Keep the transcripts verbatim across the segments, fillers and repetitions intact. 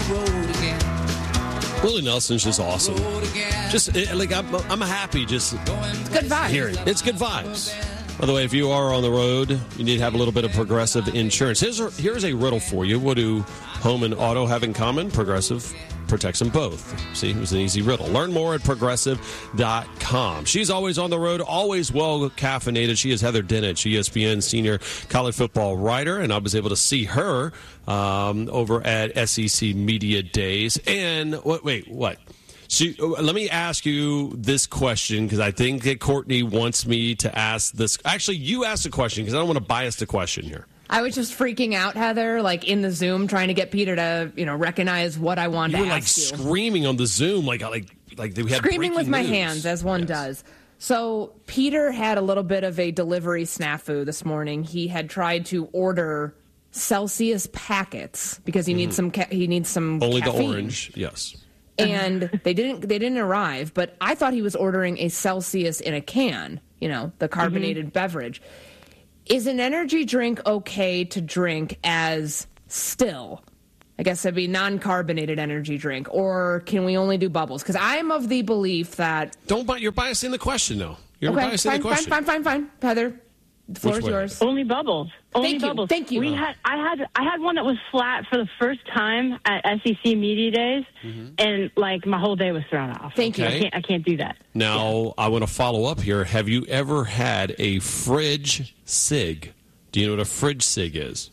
Willie Nelson's just awesome. Just it, like I'm, I'm happy. Just good vibes. Hearing it's good vibes. By the way, if you are on the road, you need to have a little bit of Progressive insurance. Here's a, here's a riddle for you. What do home and auto have in common? Progressive protects them both. See, it was an easy riddle. Learn more at progressive dot com. She's always on the road, always well caffeinated. She is Heather Dinich, E S P N senior college football writer, and I was able to see her um, over at S E C Media Days. And wait, wait what? So, let me ask you this question, because I think that Courtney wants me to ask this. Actually, you ask the question, because I don't want to bias the question here. I was just freaking out, Heather, like in the Zoom, trying to get Peter to, you know, recognize what I wanted you to were ask like you. Screaming on the Zoom, like like like we had screaming with my news. hands, as one yes. does. So Peter had a little bit of a delivery snafu this morning. He had tried to order Celsius packets because he mm-hmm. needs some. Ca- he needs some only caffeine. the orange, yes. And they didn't. They didn't arrive. But I thought he was ordering a Celsius in a can. You know, the carbonated mm-hmm. beverage. Is an energy drink okay to drink as still? I guess it'd be non-carbonated energy drink, or can we only do bubbles? Because I'm of the belief that don't. You're biasing the question, though. You're okay, biasing fine, the question. Fine, fine, fine, fine. Heather, the floor is yours. Only bubbles. Only Thank bubbles. you. Thank you. We had. I had. I had one that was flat for the first time at S E C Media Days, mm-hmm. and like my whole day was thrown off. Thank okay. you. I can't. I can't do that. Now yeah. I want to follow up here. Have you ever had a fridge cig? Do you know what a fridge cig is?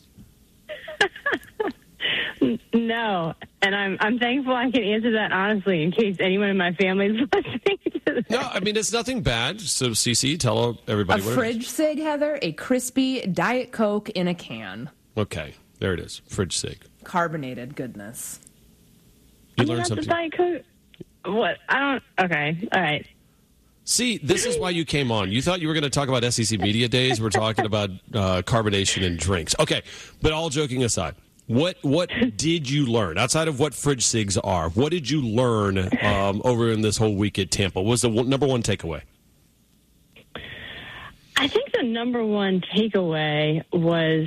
No, and I'm I'm thankful I can answer that honestly in case anyone in my family is listening to this. No, I mean, it's nothing bad. So, Cece, tell everybody a what fridge it is. cig, Heather, a crispy Diet Coke in a can. Okay, there it is. Fridge cig. Carbonated goodness. You I mean, learned something. Diet Coke. What? I don't. Okay, all right. See, this is why you came on. You thought you were going to talk about S E C Media Days. We're talking about uh, carbonation and drinks. Okay, but all joking aside, what what did you learn outside of what fridge cigs are? What did you learn um, over in this whole week at Tampa? What was the one, number one takeaway? I think the number one takeaway was,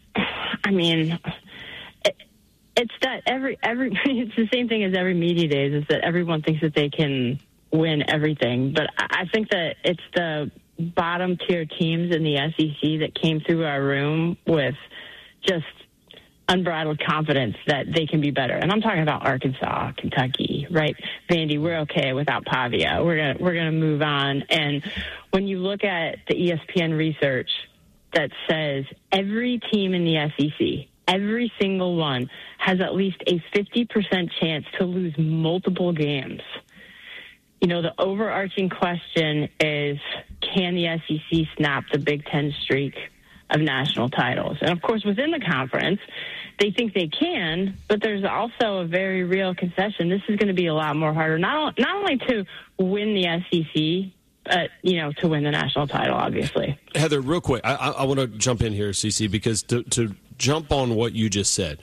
I mean, it, it's that every every it's the same thing as every media days. Is that everyone thinks that they can win everything, but I think that it's the bottom tier teams in the S E C that came through our room with just unbridled confidence that they can be better. And I'm talking about Arkansas, Kentucky, right? Vandy, we're okay without Pavia. We're gonna we're gonna move on. And when you look at the E S P N research that says every team in the S E C, every single one, has at least a fifty percent chance to lose multiple games. You know, the overarching question is, can the S E C snap the Big Ten streak of national titles? And, of course, within the conference, they think they can, but there's also a very real concession. This is going to be a lot more harder, not, not only to win the S E C, but, you know, to win the national title, obviously. Heather, real quick, I, I, I want to jump in here, Cece, because to, to jump on what you just said,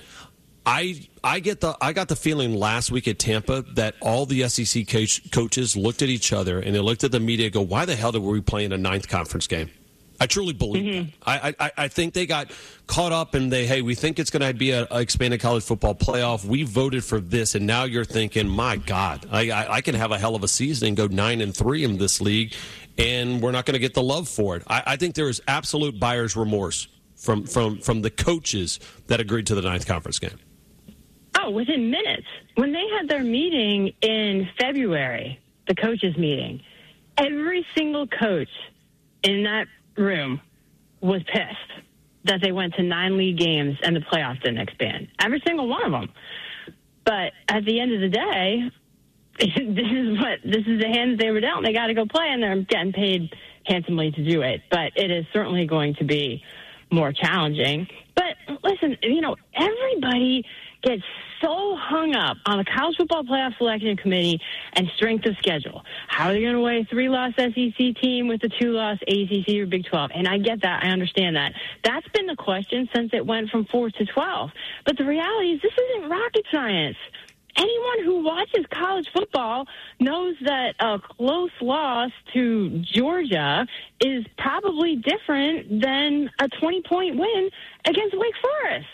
I I get the I got the feeling last week at Tampa that all the S E C coach, coaches looked at each other and they looked at the media and go, why the hell did we play in a ninth conference game? I truly believe mm-hmm. that. I, I I think they got caught up in they, hey, we think it's going to be an expanded college football playoff. We voted for this, and now you're thinking, my God, I, I, I can have a hell of a season and go nine and three in this league, and we're not going to get the love for it. I, I think there is absolute buyer's remorse from, from, from the coaches that agreed to the ninth conference game. Oh, within minutes. When they had their meeting in February, the coaches' meeting, every single coach in that room was pissed that they went to nine league games and the playoffs didn't expand. Every single one of them. But at the end of the day, this is what this is the hand that they were dealt, and they got to go play, and they're getting paid handsomely to do it. But it is certainly going to be more challenging. But listen, you know, everybody gets so hung up on the College Football Playoff Selection Committee and strength of schedule. How are they going to weigh a three-loss S E C team with a two-loss A C C or Big twelve? And I get that. I understand that. That's been the question since it went from four to twelve. But the reality is this isn't rocket science. Anyone who watches college football knows that a close loss to Georgia is probably different than a twenty-point win against Wake Forest.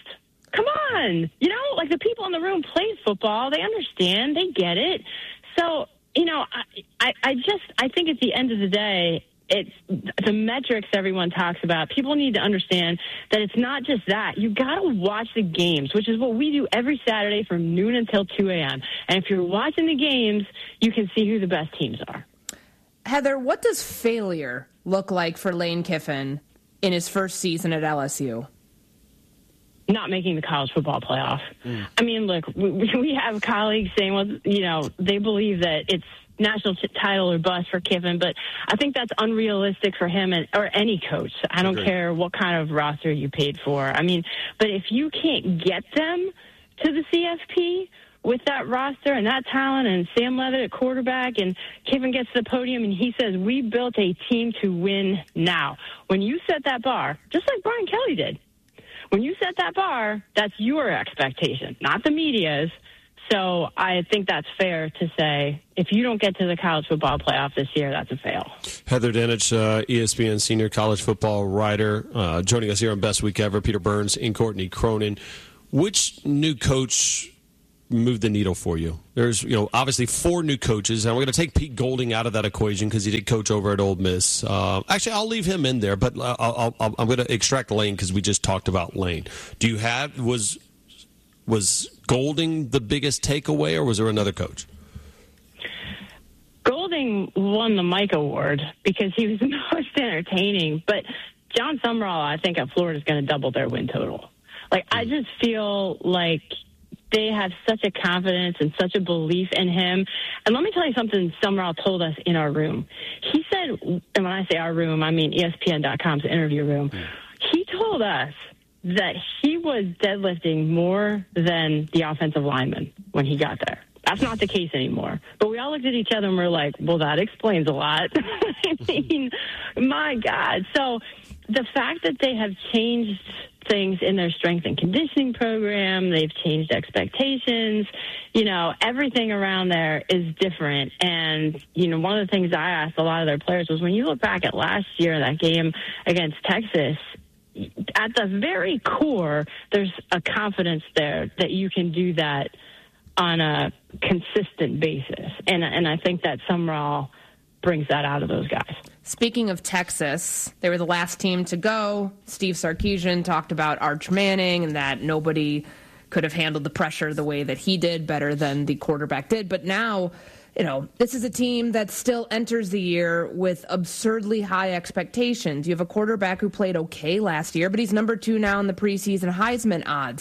Come on. You know, like the people in the room play football. They understand. They get it. So, you know, I, I, I just, I think at the end of the day, it's the metrics everyone talks about. People need to understand that it's not just that. You got to watch the games, which is what we do every Saturday from noon until two a.m. And if you're watching the games, you can see who the best teams are. Heather, what does failure look like for Lane Kiffin in his first season at L S U? Not making the college football playoff. Mm. I mean, look, we, we have colleagues saying, well, you know, they believe that it's national t- title or bust for Kiffin, but I think that's unrealistic for him and or any coach. I don't okay. care what kind of roster you paid for. I mean, but if you can't get them to the C F P with that roster and that talent and Sam Leavitt at quarterback and Kiffin gets to the podium and he says, we built a team to win now. When you set that bar, just like Brian Kelly did, when you set that bar, that's your expectation, not the media's. So I think that's fair to say if you don't get to the college football playoff this year, that's a fail. Heather Dinich, uh, E S P N senior college football writer, uh, joining us here on Best Week Ever. Peter Burns and Courtney Cronin. Which new coach moved the needle for you? There's, you know, obviously four new coaches, and we're going to take Pete Golding out of that equation because he did coach over at Ole Miss. Uh, actually, I'll leave him in there, but I'll, I'll, I'm going to extract Lane because we just talked about Lane. Do you have was was Golding the biggest takeaway, or was there another coach? Golding won the Mike Award because he was the most entertaining, but John Sumrall, I think, at Florida is going to double their win total. Like, I just feel like they have such a confidence and such a belief in him. And let me tell you something Sumrall told us in our room. He said, and when I say our room, I mean E S P N dot com's interview room. He told us that he was deadlifting more than the offensive lineman when he got there. That's not the case anymore. But we all looked at each other and we're like, well, that explains a lot. I mean, my God. So the fact that they have changed things in their strength and conditioning program, they've changed expectations, you know, everything around there is different. And, you know, one of the things I asked a lot of their players was when you look back at last year, that game against Texas, at the very core, there's a confidence there that you can do that on a consistent basis. And and I think that Sumrall brings that out of those guys. Speaking of Texas, they were the last team to go. Steve Sarkisian talked about Arch Manning and that nobody could have handled the pressure the way that he did better than the quarterback did. But now, you know, this is a team that still enters the year with absurdly high expectations. You have a quarterback who played okay last year, but he's number two now in the preseason Heisman odds.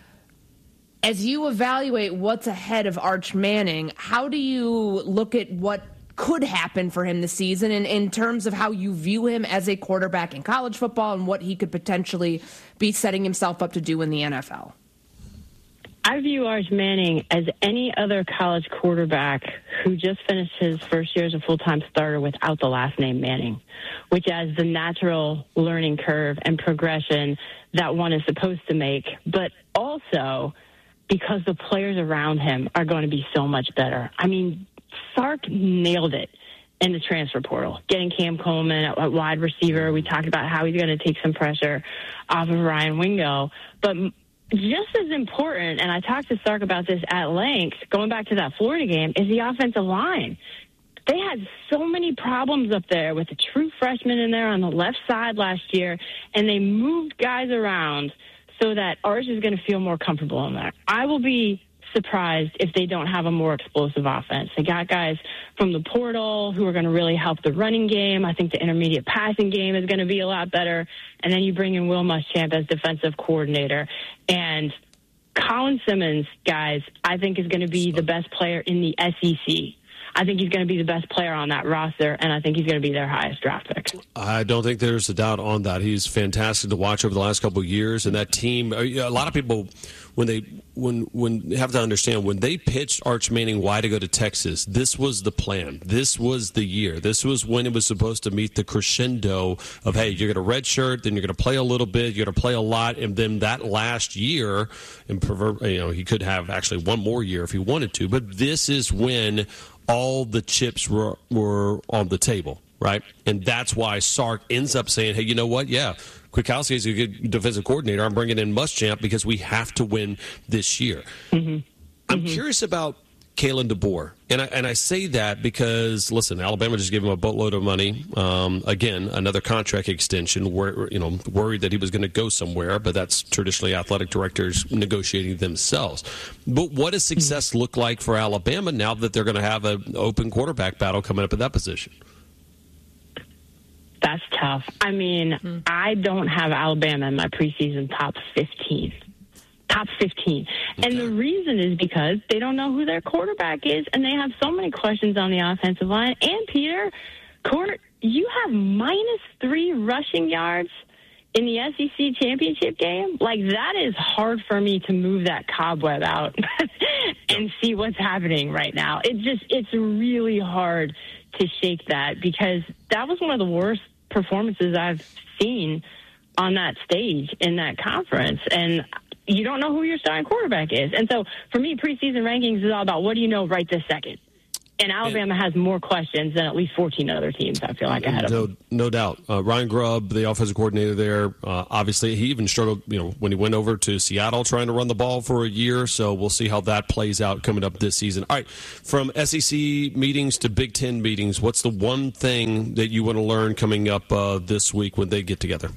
As you evaluate what's ahead of Arch Manning, how do you look at what could happen for him this season in, in terms of how you view him as a quarterback in college football and what he could potentially be setting himself up to do in the N F L? I view Arch Manning as any other college quarterback who just finished his first year as a full-time starter without the last name Manning, which has the natural learning curve and progression that one is supposed to make, but also because the players around him are going to be so much better. I mean, Sark nailed it in the transfer portal, getting Cam Coleman at, at wide receiver. We talked about how he's going to take some pressure off of Ryan Wingo, but just as important, and I talked to Sark about this at length, going back to that Florida game, is the offensive line. They had so many problems up there with the true freshman in there on the left side last year, and they moved guys around so that Arch is going to feel more comfortable in there. I will be surprised if they don't have a more explosive offense. They got guys from the portal who are going to really help the running game. I think the intermediate passing game is going to be a lot better. And then you bring in Will Muschamp as defensive coordinator. And Colin Simmons, guys, I think is going to be the best player in the S E C. I think he's going to be the best player on that roster, and I think he's going to be their highest draft pick. I don't think there's a doubt on that. He's fantastic to watch over the last couple of years, and that team. A lot of people, when they when when have to understand when they pitched Arch Manning why to go to Texas, this was the plan. This was the year. This was when it was supposed to meet the crescendo of, hey, you're going to redshirt, then you're going to play a little bit, you're going to play a lot, and then that last year, and you know, he could have actually one more year if he wanted to. But this is when all the chips were, were on the table, right? And that's why Sark ends up saying, hey, you know what? Yeah, Kwiatkowski is a good defensive coordinator. I'm bringing in Muschamp because we have to win this year. Mm-hmm. I'm mm-hmm. curious about Kalen DeBoer. And I, and I say that because, listen, Alabama just gave him a boatload of money. Um, again, another contract extension. Where, you know, worried that he was going to go somewhere, but that's traditionally athletic directors negotiating themselves. But what does success look like for Alabama now that they're going to have an open quarterback battle coming up at that position? That's tough. I mean, mm-hmm. I don't have Alabama in my preseason top fifteen. Top fifteen. Okay. And the reason is because they don't know who their quarterback is, and they have so many questions on the offensive line. And, Peter, Court, you have minus three rushing yards in the S E C championship game. Like, that is hard for me to move that cobweb out and see what's happening right now. It just, it's really hard to shake that because that was one of the worst performances I've seen on that stage in that conference. And you don't know who your starting quarterback is. And so, for me, preseason rankings is all about what do you know right this second. And Alabama and, has more questions than at least fourteen other teams, I feel like, ahead of no, them. No doubt. Uh, Ryan Grubb, the offensive coordinator there, uh, obviously he even struggled, you know, when he went over to Seattle trying to run the ball for a year. So we'll see how that plays out coming up this season. All right, from S E C meetings to Big Ten meetings, what's the one thing that you want to learn coming up uh, this week when they get together?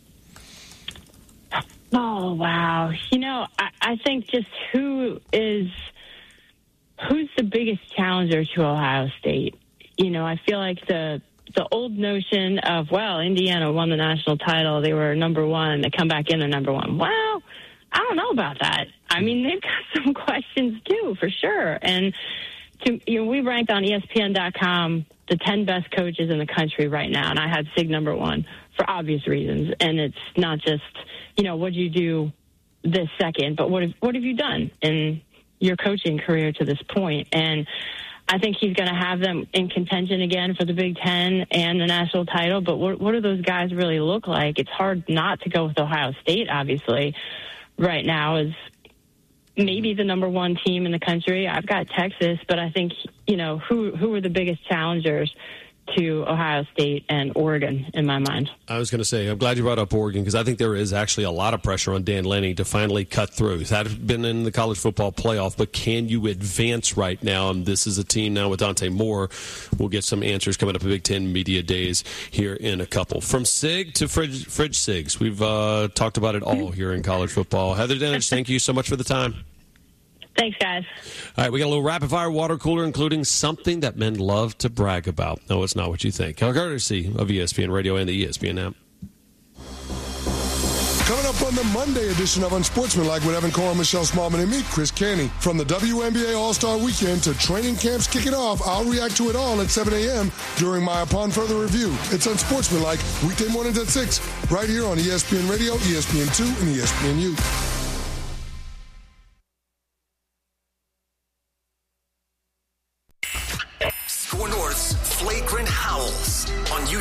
Oh, wow. You know, I, I think just who is who's the biggest challenger to Ohio State? You know, I feel like the the old notion of, well, Indiana won the national title. They were number one. They come back in, they're number one. Well, I don't know about that. I mean, they've got some questions, too, for sure. And to, you know, we ranked on E S P N dot com the ten best coaches in the country right now, and I had Sig number one for obvious reasons. And it's not just, you know, what do you do this second, but what have, what have you done in your coaching career to this point? And I think he's going to have them in contention again for the Big Ten and the national title. But what, what do those guys really look like? It's hard not to go with Ohio State, obviously, right now is maybe the number one team in the country. I've got Texas, but I think, you know, who who are the biggest challengers to Ohio State and Oregon in my mind? I was going to say, I'm glad you brought up Oregon because I think there is actually a lot of pressure on Dan Lanning to finally cut through. He's had been in the college football playoff, but can you advance right now? And this is a team now with Dante Moore. We'll get some answers coming up at Big Ten Media Days here in a couple. From Sig to Fridge, Fridge Sigs, we've uh, talked about it all here in college football. Heather Dinich, thank you so much for the time. Thanks, guys. All right, we got a little rapid-fire water cooler, including something that men love to brag about. No, it's not what you think. Courtesy of E S P N Radio and the E S P N app. Coming up on the Monday edition of Unsportsmanlike with Evan Cole, Michelle Smallman, and me, Chris Canty. From the W N B A All-Star Weekend to training camps kicking off, I'll react to it all at seven a.m. during my Upon Further Review. It's Unsportsmanlike, weekday mornings at six, right here on E S P N Radio, E S P N two, and E S P N U. Score North's Flagrant Howls on YouTube.